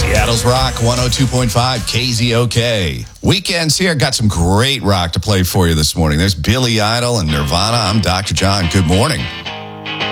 Seattle's Rock 102.5 KZOK. Weekends here. Got some great rock to play for you this morning. There's Billy Idol and Nirvana. I'm Dr. John. Good morning.